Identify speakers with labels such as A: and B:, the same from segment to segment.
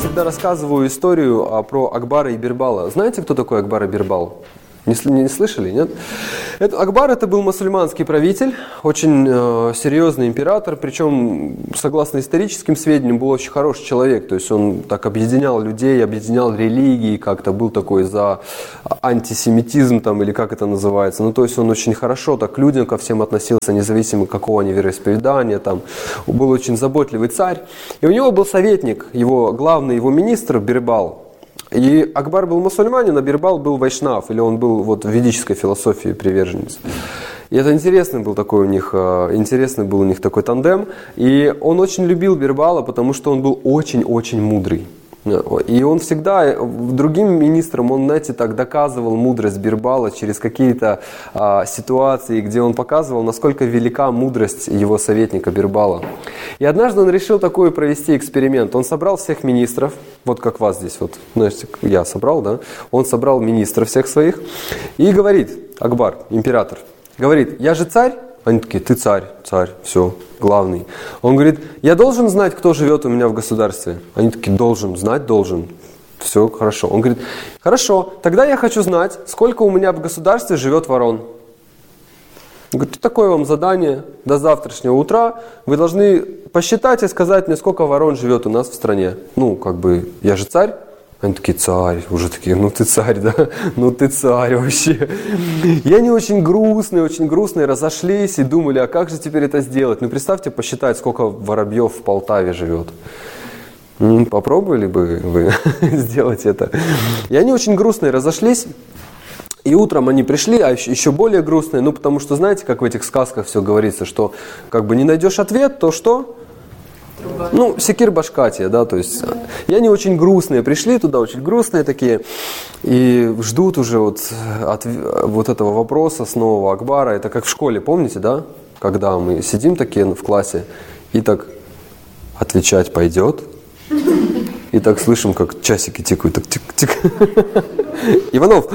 A: всегда рассказываю историю про Акбара и Бирбала. Знаете, кто такой Акбар и Бирбал? Не слышали, нет? Акбар это был мусульманский правитель, очень серьезный император, причем, согласно историческим сведениям, был очень хороший человек. То есть он так объединял людей, объединял религии, как-то был такой за антисемитизм там, или как это называется. Ну, то есть он очень хорошо так к людям ко всем относился, независимо какого они вероисповедания. Там. Был очень заботливый царь. И у него был советник, его главный, его министр Бирбал. И Акбар был мусульманин, а Бирбал был вайшнав, или он был вот в ведической философии приверженец. И это интересный был у них такой тандем. И он очень любил Бирбала, потому что он был очень-очень мудрый. И он всегда, другим министрам, он, знаете, так доказывал мудрость Бирбала через какие-то ситуации, где он показывал, насколько велика мудрость его советника Бирбала. И однажды он решил такой провести эксперимент. Он собрал всех министров, вот как вас здесь, вот, знаете, я собрал, да? Он собрал министров всех своих и говорит, Акбар, император, говорит, я же царь? Они такие, ты царь, все, главный. Он говорит, я должен знать, кто живет у меня в государстве? Они такие, должен, знать должен. Все, хорошо. Он говорит, хорошо, тогда я хочу знать, сколько у меня в государстве живет ворон. Он говорит, такое вам задание, до завтрашнего утра вы должны посчитать и сказать мне, сколько ворон живет у нас в стране. Ну, как бы, я же царь. Они такие, царь, уже такие, ну ты царь, да, ну ты царь вообще. И они очень грустные, разошлись и думали, а как же теперь это сделать? Ну представьте, посчитать, сколько воробьев в Полтаве живет. Попробовали бы вы сделать это? И они очень грустные разошлись. И утром они пришли, а еще более грустные, ну потому что, знаете, как в этих сказках все говорится, что как бы не найдешь ответ, то что? Ну, секир башкатия, да, то есть. И они очень грустные, пришли туда, очень грустные такие, и ждут уже вот от вот этого вопроса с нового Акбара. Это как в школе, помните, да? Когда мы сидим такие в классе, и так отвечать пойдет, и так слышим, как часики тикают, так тик-тик. Иванов!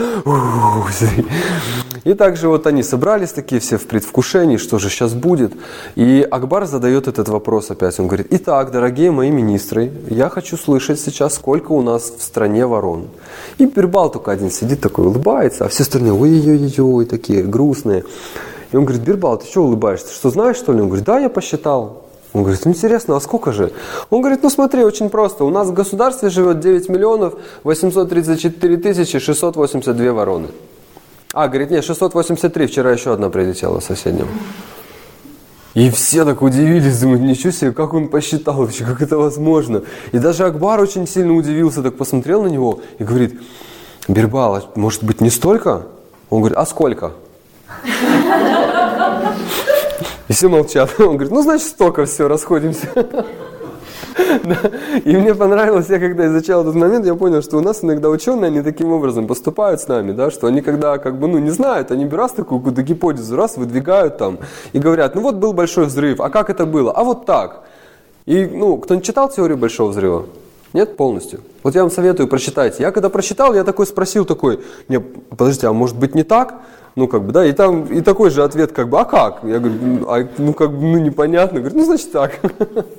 A: И также вот они собрались такие все в предвкушении, что же сейчас будет. И Акбар задает этот вопрос опять. Он говорит, итак, дорогие мои министры, я хочу слышать сейчас, сколько у нас в стране ворон. И Бирбал только один сидит такой, улыбается, а все остальные, ой-ой-ой, такие грустные. И он говорит, Бирбал, ты что улыбаешься? Ты что, знаешь, что ли? Он говорит, да, я посчитал. Он говорит, интересно, а сколько же? Он говорит, ну смотри, очень просто. У нас в государстве живет 9 миллионов 834 тысячи 682 вороны. Говорит, нет, 683, вчера еще одна прилетела соседним. И все так удивились, думают, ничего себе, как он посчитал вообще, как это возможно. И даже Акбар очень сильно удивился, так посмотрел на него и говорит, Бирбал, может быть не столько? Он говорит, а сколько? И все молчат. Он говорит, ну значит столько, все, расходимся. И мне понравилось, я когда изучал этот момент, я понял, что у нас иногда ученые, они таким образом поступают с нами, да, что они когда не знают, они раз такую какую-то гипотезу, выдвигают там и говорят, ну вот был большой взрыв, а как это было? А вот так. И, кто-нибудь читал теорию большого взрыва? Нет, полностью. Вот я вам советую, прочитайте. Я когда прочитал, я такой спросил, не, подождите, а может быть не так? Да, и там и такой же ответ, а как? Я говорю, непонятно. Говорю, значит так.